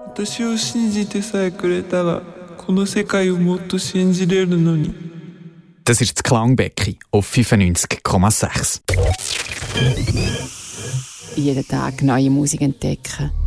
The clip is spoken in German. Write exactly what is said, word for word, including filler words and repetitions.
私を信じてさえくれたらこの世界をもっと信じれるのに. Das ist das Klangbecken auf fünfundneunzig Komma sechs. Jeden Tag neue Musik entdecken.